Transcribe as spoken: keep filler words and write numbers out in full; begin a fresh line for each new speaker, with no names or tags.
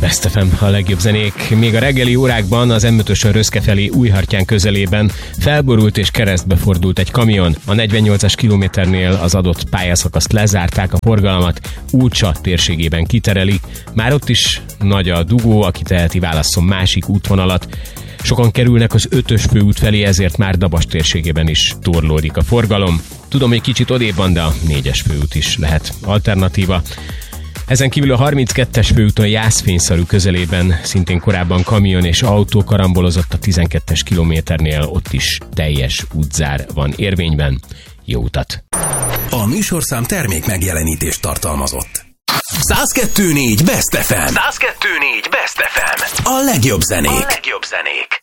Best ef em, a legjobb zenék. Még a reggeli órákban az em ötösön Röszke felé Újhartyán közelében felborult és keresztbe fordult egy kamion. A negyvennyolcas kilométernél az adott pályaszakaszt lezárták, a forgalmat Újcsa térségében kiterelik. Már ott is nagy a dugó, aki teheti, válasszon másik útvonalat. Sokan kerülnek az ötös főút felé, ezért már Dabas térségében is torlódik a forgalom. Tudom, hogy kicsit odébb van, de a négyes főút is lehet alternatíva. Ezen kívül a harminckettes főúton Jászfényszarú közelében szintén korábban kamion és autó karambolozott, a tizenkettes kilométernél, ott is teljes útzár van érvényben. Jó utat!
A műsorszám termék megjelenítést tartalmazott. száz kettő négy Best ef em. száz kettő négy Best ef em. A legjobb zenék. A legjobb zenék.